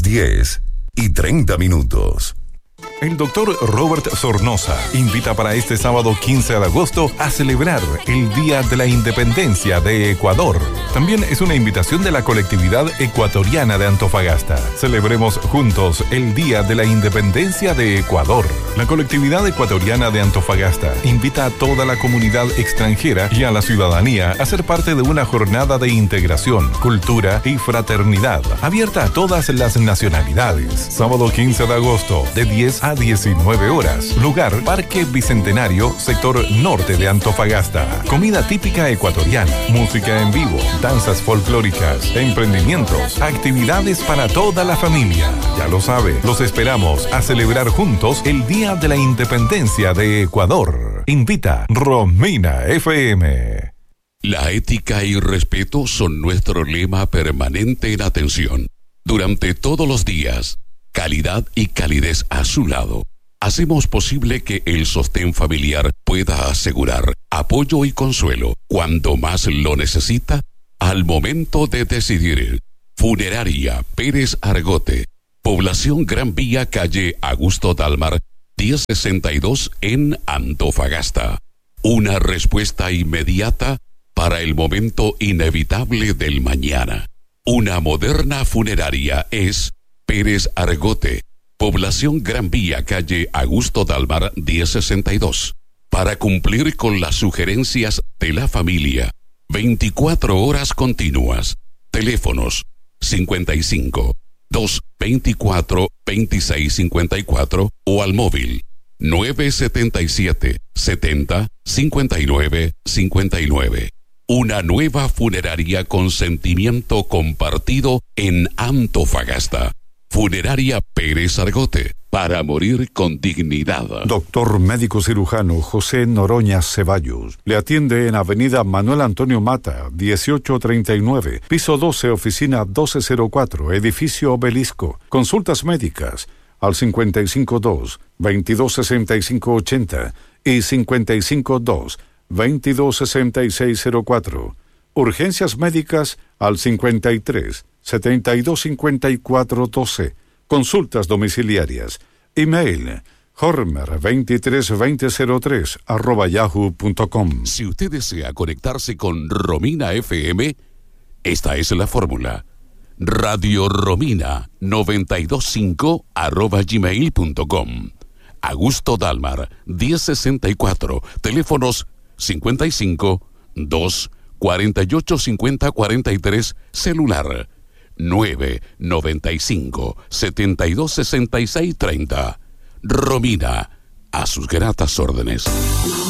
10:30. El doctor Robert Sornosa invita para este sábado 15 de agosto a celebrar el Día de la Independencia de Ecuador. También es una invitación de la colectividad ecuatoriana de Antofagasta. Celebremos juntos el Día de la Independencia de Ecuador. La colectividad ecuatoriana de Antofagasta invita a toda la comunidad extranjera y a la ciudadanía a ser parte de una jornada de integración, cultura y fraternidad, abierta a todas las nacionalidades. Sábado 15 de agosto, de 10 a 19 horas. Lugar, Parque Bicentenario, sector norte de Antofagasta. Comida típica ecuatoriana, música en vivo, danzas folclóricas, emprendimientos, actividades para toda la familia. Ya lo sabe, los esperamos a celebrar juntos el Día de la Independencia de Ecuador. Invita Romina FM. La ética y respeto son nuestro lema permanente en atención. Durante todos los días, calidad y calidez a su lado. Hacemos posible que el sostén familiar pueda asegurar apoyo y consuelo cuando más lo necesita al momento de decidir. Funeraria Pérez Argote, Población Gran Vía, calle Augusto Dalmar, 1062 en Antofagasta. Una respuesta inmediata para el momento inevitable del mañana. Una moderna funeraria es Pérez Argote, Población Gran Vía, calle Augusto Dalmar, 1062. Para cumplir con las sugerencias de la familia, 24 horas continuas. Teléfonos 55 224 2654 o al móvil 977 70 59 59. Una nueva funeraria con sentimiento compartido en Antofagasta. Funeraria Pérez Argote, para morir con dignidad. Doctor médico cirujano José Noroña Ceballos le atiende en Avenida Manuel Antonio Mata, 1839, piso 12, oficina 1204, edificio Obelisco. Consultas médicas al 552-226580 y 552-226604. Urgencias médicas al 53-725412. Consultas domiciliarias. Email hormer232003@yahoo.com. Si usted desea conectarse con Romina FM, esta es la fórmula. Radio Romina 925@gmail.com. Augusto Dalmar 1064. Teléfonos 55 2 48 50 43, celular 995 72 66 30. Romina, a sus gratas órdenes.